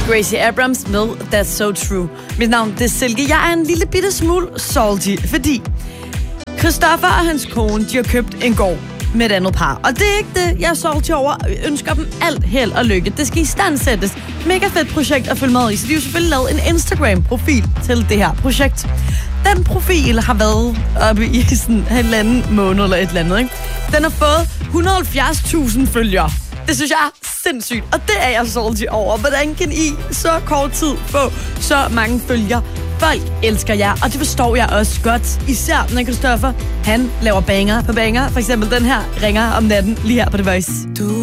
Gracie Abrams med That's So True. Mit navn det er Silke. Jeg er en lille bitte smule salty, fordi Christoffer og hans kone, de har købt en gård med et andet par. Og det er ikke det, jeg er salty over. Jeg ønsker dem alt held og lykke. Det skal istandsættes. Mega fedt projekt at følge med i. Så de har jo selvfølgelig lavet en Instagram-profil til det her projekt. Den profil har været oppe i sådan en måned eller et eller andet, ikke? Den har fået 170.000 følgere. Det synes jeg er sindssygt, og det er jeg salty over. Hvordan kan I så kort tid få så mange følgere? Folk elsker jer, og det forstår jeg også godt. Især når Christoffer, han laver banger på banger. For eksempel den her ringer om natten lige her på The Voice.